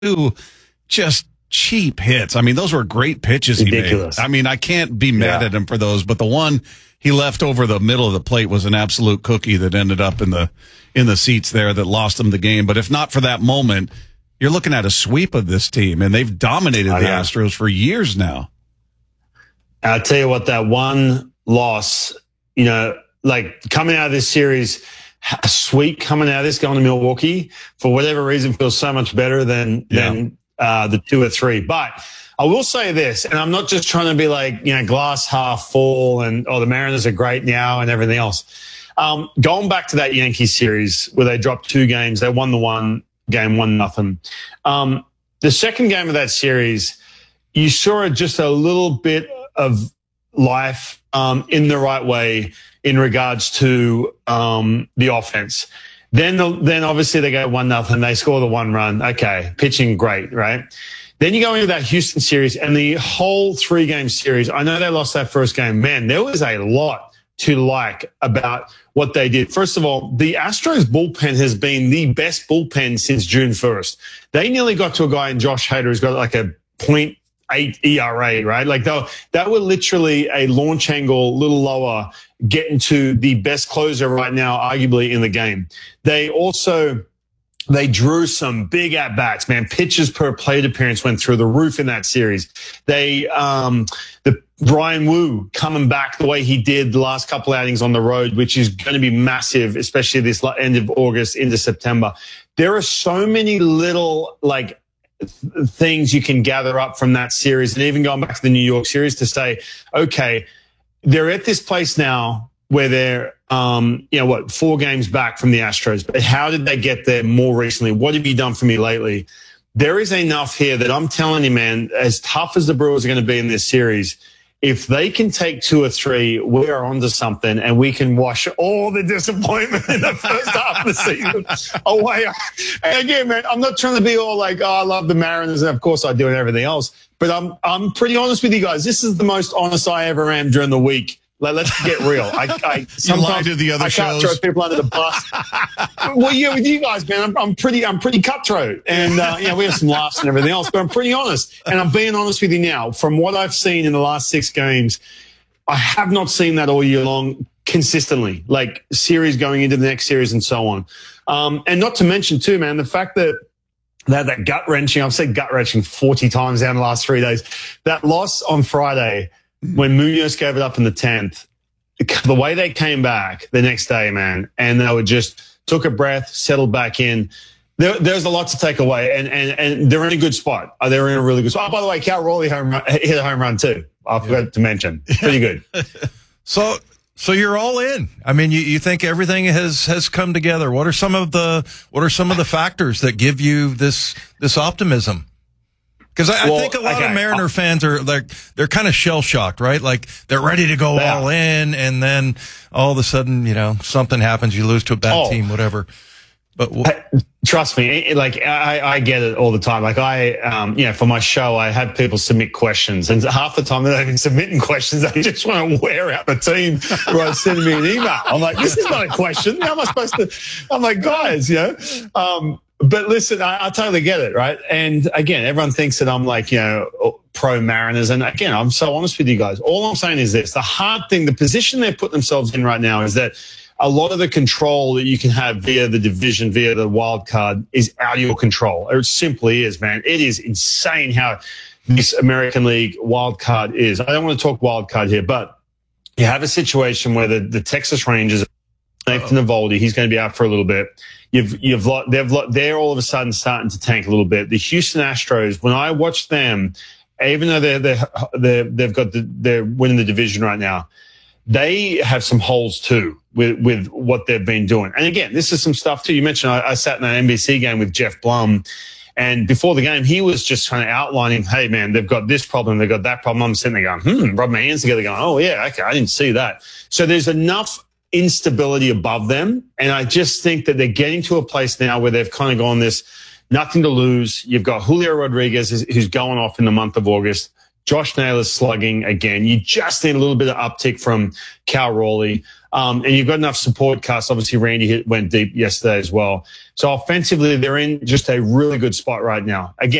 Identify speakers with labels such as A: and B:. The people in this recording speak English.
A: two just cheap hits. I mean, those were great pitches he
B: Ridiculous.
A: made. I mean, I can't be mad at him for those, but the one he left over the middle of the plate was an absolute cookie that ended up in the seats there that lost him the game. But if not for that moment, you're looking at a sweep of this team, and they've dominated the Astros for years now.
B: I'll tell you what, that one loss, like coming out of this series, a sweep coming out of this, going to Milwaukee, for whatever reason, feels so much better than the 2 or 3. But I will say this, and I'm not just trying to be like, glass half full and, the Mariners are great now and everything else. Going back to that Yankees series where they dropped 2 games, they won the one game 1-0. The second game of that series, you saw just a little bit of life in the right way in regards to the offense. Then obviously they go 1-0. They score the 1 run. Okay, pitching great, right? Then you go into that Houston series and the whole 3-game series. I know they lost that first game. Man, there was a lot to like about what they did. First of all, the Astros bullpen has been the best bullpen since June 1st. They nearly got to a guy in Josh Hader who's got like a .8 ERA, right? Like that were literally a launch angle, little lower, getting to the best closer right now, arguably in the game. They drew some big at-bats, man. Pitches per plate appearance went through the roof in that series. The Brian Wu coming back the way he did the last couple outings on the road, which is going to be massive, especially this end of August into September. There are so many little, things you can gather up from that series, and even going back to the New York series to say, okay, they're at this place now where they're, 4 games back from the Astros. But how did they get there more recently? What have you done for me lately? There is enough here that I'm telling you, man, as tough as the Brewers are going to be in this series, if they can take 2 or 3, we are onto something, and we can wash all the disappointment in the first half of the season away. And again, man, I'm not trying to be all like, I love the Mariners, and of course I do and everything else. But I'm pretty honest with you guys. This is the most honest I ever am during the week. Let's get real. I
A: sometimes to the other shows.
B: Can't throw people under the bus. Well, yeah, with you guys, man, I'm pretty cutthroat, and we have some laughs and everything else. But I'm pretty honest, and I'm being honest with you now. From what I've seen in the last 6 games, I have not seen that all year long consistently, like series going into the next series and so on. And not to mention too, man, the fact that gut wrenching. I've said gut wrenching 40 times down the last 3 days. That loss on Friday, when Munoz gave it up in the 10th, the way they came back the next day, man, and they were just took a breath, settled back in. There's a lot to take away, and they're in a good spot. They're in a really good spot. Oh, by the way, Cal Raleigh hit a home run too. I forgot to mention. Pretty good.
C: So you're all in. I mean, you think everything has come together. What are some of the factors that give you this optimism? Because I think a lot of Mariner fans are they're kind of shell shocked, right? Like they're ready to go all in, and then all of a sudden, something happens, you lose to a bad team, whatever. But
B: trust me, I get it all the time. Like for my show, I have people submit questions, and half the time they're not even submitting questions. They just want to wear out the team by sending me an email. I'm like, this is not a question. How am I supposed to? I'm like, guys, But listen, I totally get it, right? And again, everyone thinks that I'm like, pro Mariners. And again, I'm so honest with you guys. All I'm saying is this: the hard thing, the position they're putting themselves in right now is that a lot of the control that you can have via the division, via the wild card, is out of your control. It simply is, man. It is insane how this American League wild card is. I don't want to talk wild card here, but you have a situation where the Texas Rangers, Nathan Eovaldi, he's going to be out for a little bit. They're all of a sudden starting to tank a little bit. The Houston Astros, when I watch them, even though they're winning the division right now, they have some holes too with what they've been doing. And again, this is some stuff too. You mentioned I sat in an NBC game with Jeff Blum, and before the game, he was just trying to outline, hey man, they've got this problem, they've got that problem. I'm sitting there going, rubbing my hands together, going, oh yeah, okay, I didn't see that. So there's enough instability above them, and I just think that they're getting to a place now where they've kind of gone this nothing to lose. You've got Julio Rodriguez who's going off in the month of August. Josh Naylor's slugging again. You just need a little bit of uptick from Cal Raleigh. And you've got enough support cast. Obviously, Randy went deep yesterday as well. So offensively, they're in just a really good spot right now. Again,